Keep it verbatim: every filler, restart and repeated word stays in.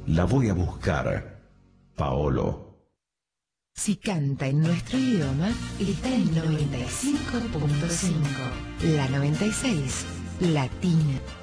La voy a buscar. Paolo. Si canta en nuestro idioma, está en noventa y cinco punto cinco. La noventa y seis, Latina.